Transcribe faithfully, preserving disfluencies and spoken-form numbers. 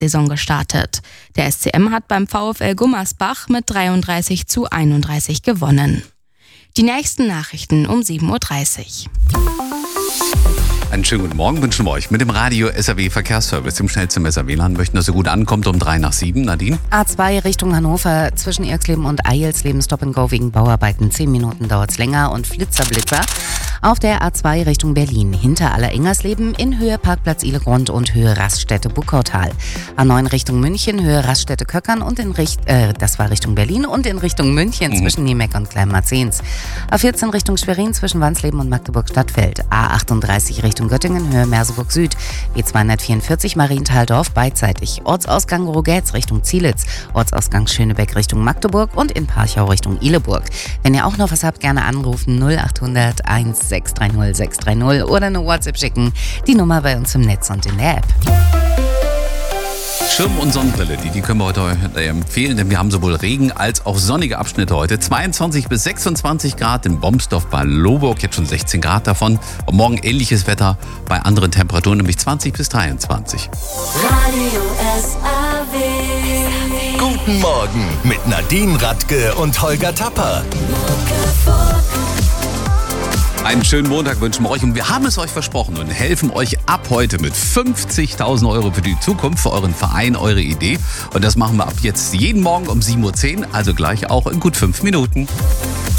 Saison gestartet. Der S C M hat beim VfL Gummersbach mit dreiunddreißig zu einunddreißig gewonnen. Die nächsten Nachrichten um sieben Uhr dreißig. Einen schönen guten Morgen wünschen wir euch mit dem Radio S R W Verkehrsservice. Im schnellsten S R W-Land möchten, dass ihr gut ankommt um drei nach sieben. Nadine? A zwei Richtung Hannover zwischen Irxleben und Eilsleben Stop and Go wegen Bauarbeiten. Zehn Minuten dauert es länger und Flitzerblitzer. Auf der A zwei Richtung Berlin hinter Aller-Ingersleben in Höhe Parkplatz Ihlegrund und Höhe Raststätte Buckautal. A neun Richtung München Höhe Raststätte Köckern und in Richt äh, das war Richtung Berlin und in Richtung München mhm. zwischen Niemeck und Kleinmarzens. A vierzehn Richtung Schwerin zwischen Wansleben und Magdeburg Stadtfeld. A achtunddreißig Richtung Göttingen Höhe Merseburg Süd. B zweihundertvierundvierzig Marienthaldorf beidseitig. Ortsausgang Rogetz Richtung Zielitz. Ortsausgang Schönebeck Richtung Magdeburg und in Parchau Richtung Ihleburg. Wenn ihr auch noch was habt, gerne anrufen null achthundert eins sechs drei null sechs drei null oder eine WhatsApp schicken. Die Nummer bei uns im Netz und in der App. Schirm und Sonnenbrille, die, die können wir heute empfehlen, denn wir haben sowohl Regen als auch sonnige Abschnitte heute. zweiundzwanzig bis sechsundzwanzig Grad in Bomsdorf bei Lohburg, jetzt schon sechzehn Grad davon. Und morgen ähnliches Wetter bei anderen Temperaturen, nämlich zwanzig bis dreiundzwanzig. Radio S R W. Guten Morgen mit Nadine Radke und Holger Tapper. Einen schönen Montag wünschen wir euch und wir haben es euch versprochen und helfen euch ab heute mit fünfzigtausend Euro für die Zukunft, für euren Verein, eure Idee. Und das machen wir ab jetzt jeden Morgen um sieben Uhr zehn, also gleich auch in gut fünf Minuten.